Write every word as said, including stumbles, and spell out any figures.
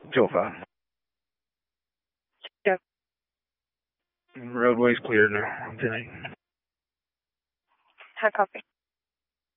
two oh five. Yeah. Roadway's clear now. Okay. High copy.